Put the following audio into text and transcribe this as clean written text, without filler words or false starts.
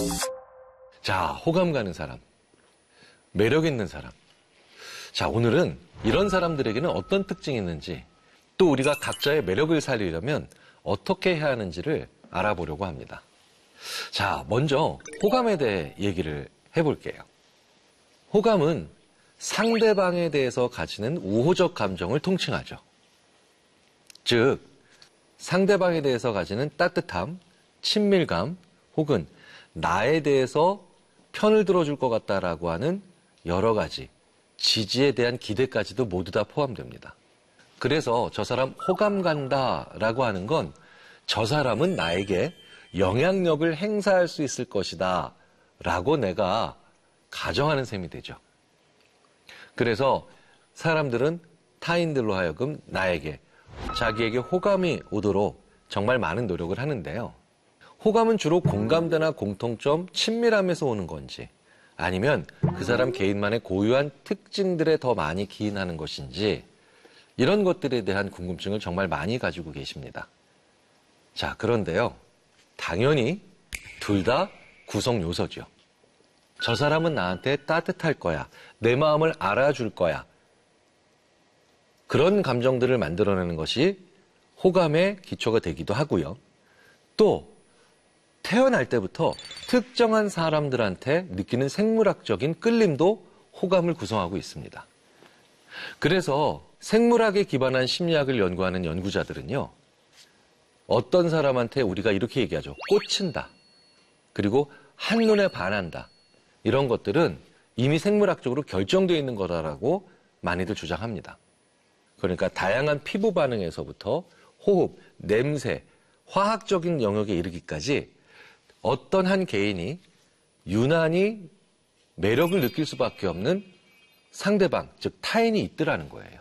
자, 호감 가는 사람, 매력 있는 사람. 자, 오늘은 이런 사람들에게는 어떤 특징이 있는지, 또 우리가 각자의 매력을 살리려면 어떻게 해야 하는지를 알아보려고 합니다. 자, 먼저 호감에 대해 얘기를 해볼게요. 호감은 상대방에 대해서 가지는 우호적 감정을 통칭하죠. 즉, 상대방에 대해서 가지는 따뜻함, 친밀감, 혹은 나에 대해서 편을 들어줄 것 같다라고 하는 여러 가지 지지에 대한 기대까지도 모두 다 포함됩니다. 그래서 저 사람 호감 간다라고 하는 건 저 사람은 나에게 영향력을 행사할 수 있을 것이다 라고 내가 가정하는 셈이 되죠. 그래서 사람들은 타인들로 하여금 나에게 자기에게 호감이 오도록 정말 많은 노력을 하는데요. 호감은 주로 공감대나 공통점, 친밀함에서 오는 건지, 아니면 그 사람 개인만의 고유한 특징들에 더 많이 기인하는 것인지, 이런 것들에 대한 궁금증을 정말 많이 가지고 계십니다. 자, 그런데요, 당연히 둘 다 구성 요소죠. 저 사람은 나한테 따뜻할 거야, 내 마음을 알아줄 거야, 그런 감정들을 만들어내는 것이 호감의 기초가 되기도 하고요. 또 태어날 때부터 특정한 사람들한테 느끼는 생물학적인 끌림도 호감을 구성하고 있습니다. 그래서 생물학에 기반한 심리학을 연구하는 연구자들은요, 어떤 사람한테 우리가 이렇게 얘기하죠. 꽂힌다. 그리고 한눈에 반한다. 이런 것들은 이미 생물학적으로 결정되어 있는 거다라고 많이들 주장합니다. 그러니까 다양한 피부 반응에서부터 호흡, 냄새, 화학적인 영역에 이르기까지 어떤 한 개인이 유난히 매력을 느낄 수밖에 없는 상대방, 즉 타인이 있더라는 거예요.